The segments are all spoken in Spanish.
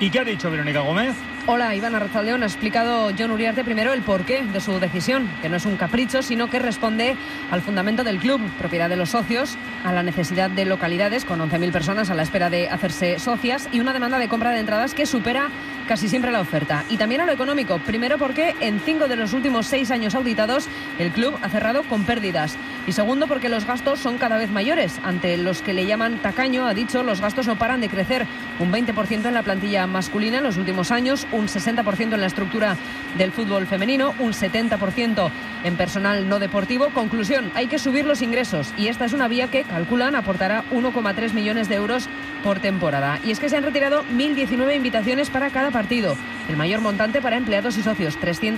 ¿Y qué ha dicho Verónica Gómez? Hola, Iván Arrachaldeón. Ha explicado Jon Uriarte primero el porqué de su decisión, que no es un capricho, sino que responde al fundamento del club, propiedad de los socios, a la necesidad de localidades con 11.000 personas a la espera de hacerse socias y una demanda de compra de entradas que supera casi siempre la oferta. Y también a lo económico, primero porque en 5 de los últimos 6 años auditados el club ha cerrado con pérdidas. Y segundo porque los gastos son cada vez mayores. Ante los que le llaman tacaño, ha dicho, los gastos no paran de crecer. Un 20% en la plantilla masculina en los últimos años, un 60% en la estructura del fútbol femenino, un 70% en personal no deportivo. Conclusión, hay que subir los ingresos y esta es una vía que, calculan, aportará 1,3 millones de euros por temporada. Y es que se han retirado 1.019 invitaciones para cada partido, el mayor montante para empleados y socios,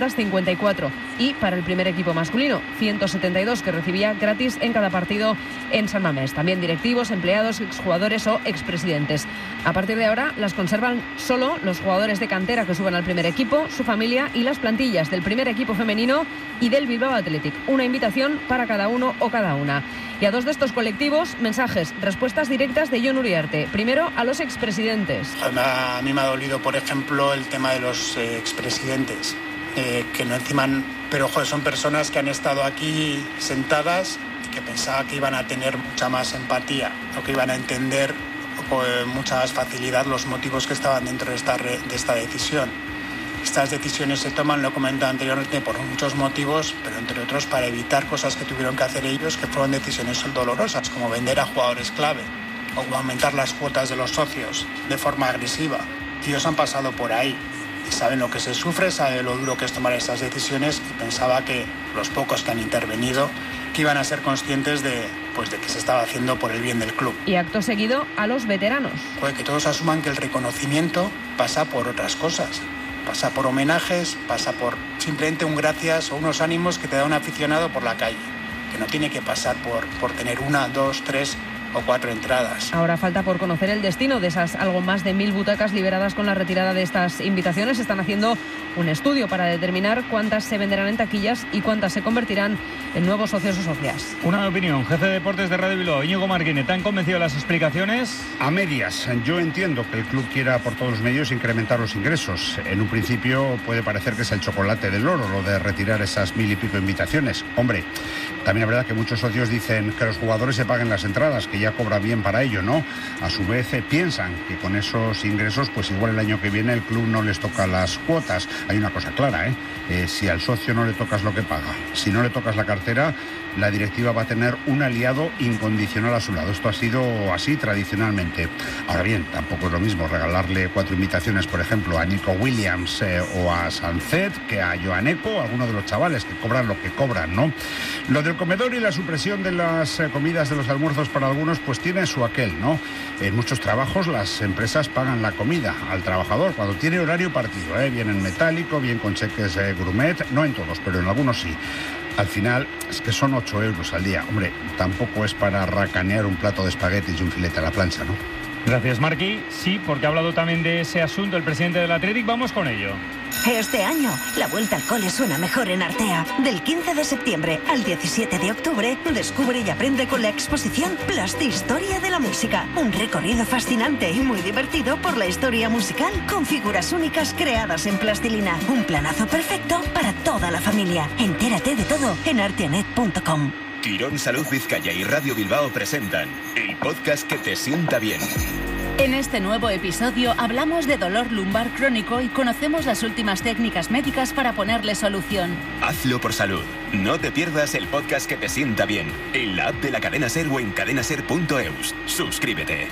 354, y para el primer equipo masculino, 172 que recibía gratis en cada partido en San Mamés. También directivos, empleados, exjugadores o expresidentes. A partir de ahora las conservan solo los jugadores de cantera que suban al primer equipo, su familia y las plantillas del primer equipo femenino y del Bilbao Athletic. Una invitación para cada uno o cada una. Y a 2 de estos colectivos, mensajes, respuestas directas de Jon Uriarte. Primero, a los expresidentes. A mí me ha dolido, por ejemplo, el tema de los expresidentes, que no encima, pero joder, son personas que han estado aquí sentadas y que pensaba que iban a tener mucha más empatía o que iban a entender con mucha más facilidad los motivos que estaban dentro de esta decisión. Estas decisiones se toman, lo he comentado anteriormente, por muchos motivos, pero entre otros para evitar cosas que tuvieron que hacer ellos, que fueron decisiones dolorosas, como vender a jugadores clave o aumentar las cuotas de los socios de forma agresiva. Ellos han pasado por ahí y saben lo que se sufre, saben lo duro que es tomar estas decisiones, y pensaba que los pocos que han intervenido que iban a ser conscientes de que se estaba haciendo por el bien del club. Y acto seguido a los veteranos. Que todos asuman que el reconocimiento pasa por otras cosas. Pasa por homenajes, pasa por simplemente un gracias o unos ánimos que te da un aficionado por la calle, que no tiene que pasar por tener 1, 2, 3 o 4 entradas. Ahora falta por conocer el destino de esas algo más de 1.000 butacas liberadas con la retirada de estas invitaciones. Están haciendo un estudio para determinar cuántas se venderán en taquillas y cuántas se convertirán en nuevos socios o socias. Una opinión, jefe de deportes de Radio Bilbao, Íñigo Marquine, ¿te han convencido las explicaciones? A medias. Yo entiendo que el club quiera por todos los medios incrementar los ingresos. En un principio puede parecer que es el chocolate del oro lo de retirar esas 1.000 y pico invitaciones. Hombre, también es verdad que muchos socios dicen que los jugadores se paguen las entradas, que ya cobra bien para ello, ¿no? A su vez piensan que con esos ingresos, pues igual el año que viene el club no les toca las cuotas. Hay una cosa clara, si al socio no le tocas lo que paga, si no le tocas la cartera, la directiva va a tener un aliado incondicional a su lado. Esto ha sido así tradicionalmente. Ahora bien, tampoco es lo mismo regalarle 4 invitaciones, por ejemplo, a Nico Williams o a Sancet que a Joaneco, alguno de los chavales que cobran lo que cobran, ¿no? Lo del comedor y la supresión de las comidas, de los almuerzos para algunos, pues tiene su aquel, ¿no? En muchos trabajos las empresas pagan la comida al trabajador cuando tiene horario partido, bien en metálico, bien con cheques gourmet, no en todos, pero en algunos sí. Al final es que son 8 euros al día. Hombre, tampoco es para racanear un plato de espaguetis y un filete a la plancha, ¿no? Gracias, Marqui. Sí, porque ha hablado también de ese asunto el presidente del Athletic. Vamos con ello. Este año, la vuelta al cole suena mejor en Artea. Del 15 de septiembre al 17 de octubre, descubre y aprende con la exposición Plastihistoria de la Música. Un recorrido fascinante y muy divertido por la historia musical, con figuras únicas creadas en plastilina. Un planazo perfecto para toda la familia. Entérate de todo en arteanet.com. Quirón Salud Vizcaya y Radio Bilbao presentan el podcast que te sienta bien. En este nuevo episodio hablamos de dolor lumbar crónico y conocemos las últimas técnicas médicas para ponerle solución. Hazlo por salud. No te pierdas el podcast que te sienta bien en la app de la Cadena Ser o en cadenaser.eus. Suscríbete.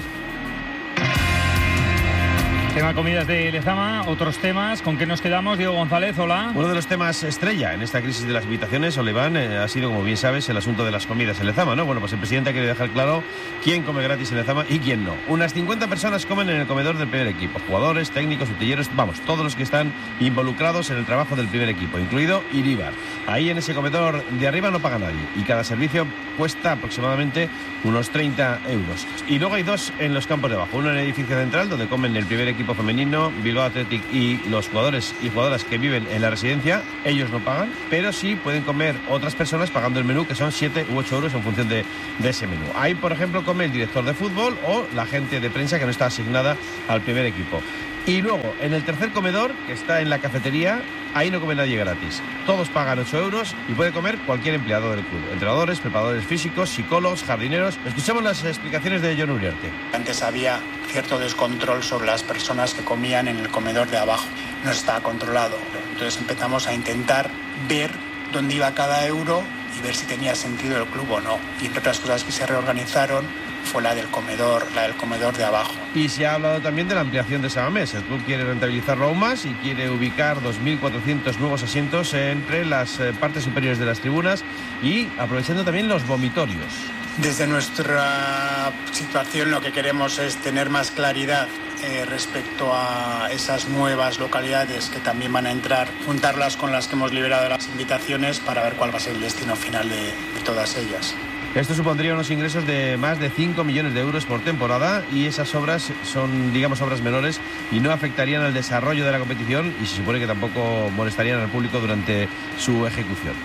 Tema comidas de Lezama, otros temas, ¿con qué nos quedamos? Diego González, hola. Uno de los temas estrella en esta crisis de las invitaciones, Oliván, ha sido, como bien sabes, el asunto de las comidas en Lezama, ¿no? Bueno, pues el presidente quiere dejar claro quién come gratis en Lezama y quién no. Unas 50 personas comen en el comedor del primer equipo, jugadores, técnicos, utilleros, vamos, todos los que están involucrados en el trabajo del primer equipo, incluido Iríbar. Ahí en ese comedor de arriba no paga nadie y cada servicio cuesta aproximadamente unos 30 euros. Y luego hay 2 en los campos de abajo, uno en el edificio central, donde comen el primer equipo femenino, Bilbao Athletic, y los jugadores y jugadoras que viven en la residencia. Ellos no pagan, pero sí pueden comer otras personas pagando el menú, que son 7 u 8 euros en función de ese menú. Ahí, por ejemplo, come el director de fútbol o la gente de prensa que no está asignada al primer equipo. Y luego, en el tercer comedor, que está en la cafetería, ahí no come nadie gratis. Todos pagan 8 euros y puede comer cualquier empleado del club. Entrenadores, preparadores físicos, psicólogos, jardineros. Escuchamos las explicaciones de Jon Uriarte. Antes había cierto descontrol sobre las personas que comían en el comedor de abajo. No estaba controlado. Entonces empezamos a intentar ver dónde iba cada euro y ver si tenía sentido el club o no. Y entre otras cosas que se reorganizaron fue la del comedor de abajo. Y se ha hablado también de la ampliación de Samamés. El club quiere rentabilizarlo aún más y quiere ubicar 2.400 nuevos asientos entre las partes superiores de las tribunas y aprovechando también los vomitorios. Desde nuestra situación lo que queremos es tener más claridad respecto a esas nuevas localidades que también van a entrar, juntarlas con las que hemos liberado las invitaciones para ver cuál va a ser el destino final de todas ellas. Esto supondría unos ingresos de más de 5 millones de euros por temporada y esas obras son, digamos, obras menores y no afectarían al desarrollo de la competición y se supone que tampoco molestarían al público durante su ejecución.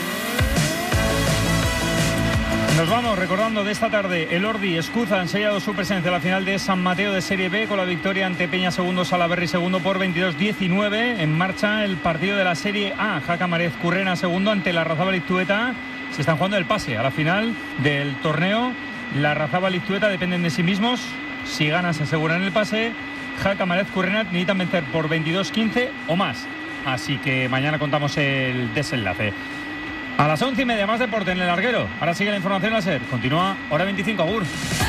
Nos vamos recordando de esta tarde. El Ordi Escuza han sellado su presencia en la final de San Mateo de Serie B con la victoria ante Peña segundo, Salaberry segundo por 22-19. En marcha el partido de la Serie A. Jaca Marez Currena segundo ante la Larrazábal Iztueta. Se están jugando el pase a la final del torneo. La Larrazábal y Iztueta dependen de sí mismos. Si ganan se aseguran el pase. Jaca Marez Currena necesitan vencer por 22-15 o más. Así que mañana contamos el desenlace. A las 11:30 más deporte en el larguero. Ahora sigue la información a ser. Continúa Hora 25. Agur.